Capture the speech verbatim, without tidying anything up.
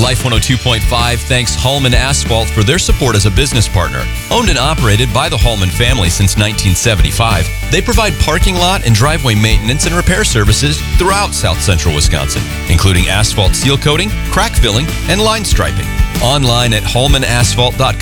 Life one oh two point five thanks Hallman Asphalt for their support as a business partner. Owned and operated by the Hallman family since nineteen seventy-five, they provide parking lot and driveway maintenance and repair services throughout South Central Wisconsin, including asphalt seal coating, crack filling, and line striping. Online at hallman asphalt dot com.